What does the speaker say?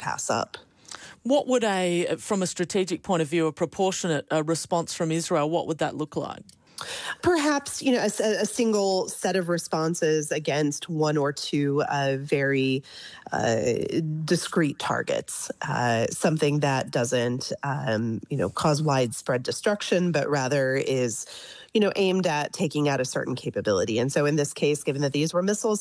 pass up. What would from a strategic point of view, a proportionate response from Israel, what would that look like? Perhaps, a single set of responses against one or two very discrete targets, something that doesn't, cause widespread destruction, but rather is, aimed at taking out a certain capability. And so in this case, given that these were missiles